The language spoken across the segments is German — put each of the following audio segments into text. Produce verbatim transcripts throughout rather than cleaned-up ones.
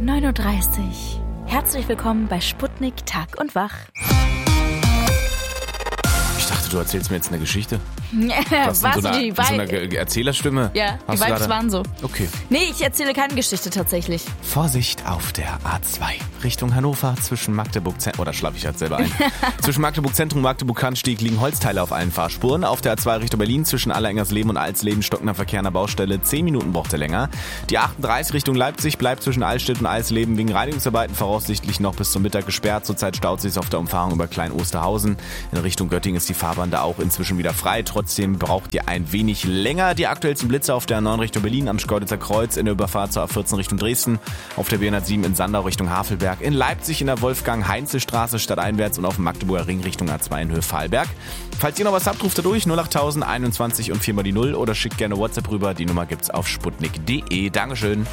neun Uhr dreißig. Herzlich willkommen bei Sputnik Tag und Wach. Ich dachte, du erzählst mir jetzt eine Geschichte. Was, in so die einer, in so einer Ge- Erzählerstimme? Ja, Hast die du Vibes gerade- waren so. Okay. Nee, ich erzähle keine Geschichte tatsächlich. Vorsicht auf der A zwei. Richtung Hannover zwischen Magdeburg Zentrum, oder schlafe ich jetzt selber ein? Zwischen Magdeburg Zentrum und Magdeburg Kannstieg liegen Holzteile auf allen Fahrspuren. Auf der A zwei Richtung Berlin zwischen Allerengersleben und Alsleben stockender Verkehr an der Baustelle. zehn Minuten braucht er länger. Die achtunddreißig Richtung Leipzig bleibt zwischen Altstedt und Alsleben wegen Reinigungsarbeiten voraussichtlich noch bis zum Mittag gesperrt. Zurzeit staut sich auf der Umfahrung über Klein-Osterhausen. In Richtung Göttingen ist die Fahrbahn da auch inzwischen wieder frei. Trotzdem braucht ihr ein wenig länger. Die aktuellsten Blitze auf der A neun Richtung Berlin am Schkeuditzer Kreuz, in der Überfahrt zur A vierzehn Richtung Dresden, auf der B hundertsieben in Sandau Richtung Havelberg, in Leipzig in der Wolfgang-Heinzel-Straße stadteinwärts und auf dem Magdeburger Ring Richtung A zwei in Höhe-Fahlberg. Falls ihr noch was habt, ruft da durch null achttausend einundzwanzig und vier mal die null oder schickt gerne WhatsApp rüber. Die Nummer gibt's auf sputnik punkt de. Dankeschön.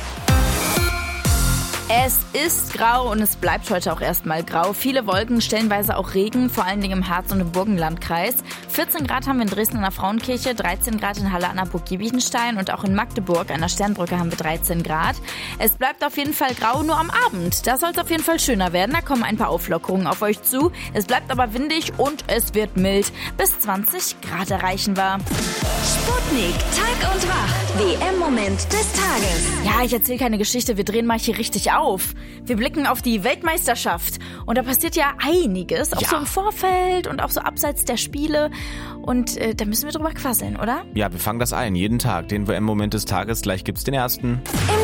Es ist grau und es bleibt heute auch erstmal grau. Viele Wolken, stellenweise auch Regen, vor allen Dingen im Harz- und im Burgenlandkreis. vierzehn Grad haben wir in Dresden an der Frauenkirche, dreizehn Grad in Halle an der Burg Giebichenstein und auch in Magdeburg an der Sternbrücke haben wir dreizehn Grad. Es bleibt auf jeden Fall grau, nur am Abend. Da soll es auf jeden Fall schöner werden. Da kommen ein paar Auflockerungen auf euch zu. Es bleibt aber windig und es wird mild. Bis zwanzig Grad erreichen wir. Sputnik, Tag und Wach. W M-Moment des Tages. Ja, ich erzähle keine Geschichte, wir drehen mal hier richtig auf. Wir blicken auf die Weltmeisterschaft und da passiert ja einiges, auch Ja. so im Vorfeld und auch so abseits der Spiele und äh, da müssen wir drüber quasseln, oder? Ja, wir fangen das ein, jeden Tag. Den W M-Moment des Tages. Gleich gibt's den ersten. Im